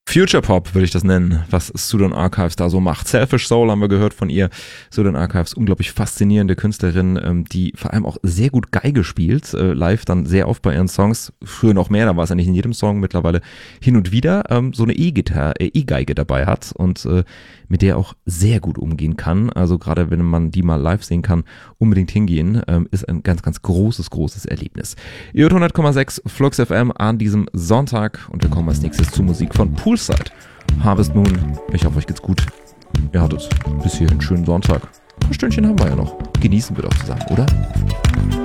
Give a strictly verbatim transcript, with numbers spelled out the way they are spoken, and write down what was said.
Future Pop würde ich das nennen, was Sudan Archives da so macht. Selfish Soul haben wir gehört von ihr. Sudan Archives, unglaublich faszinierende Künstlerin, ähm, die vor allem auch sehr gut Geige spielt, äh, live dann sehr oft bei ihren Songs. Früher noch mehr, da war es ja nicht in jedem Song, mittlerweile hin und wieder ähm, so eine E-Gitarre, äh, E-Geige dabei hat und äh, mit der auch sehr gut umgehen kann. Also gerade wenn man die mal live sehen kann, unbedingt hingehen, ähm, ist ein ganz, ganz großes, großes Erlebnis. Ihr hört hundert Komma sechs Flux F M an diesem Sonntag und wir kommen als nächstes zur Musik von Poolside. Harvest Moon, ich hoffe, euch geht's gut. Ihr hattet bis hier einen schönen Sonntag. Ein Stündchen haben wir ja noch. Genießen wir doch zusammen, oder?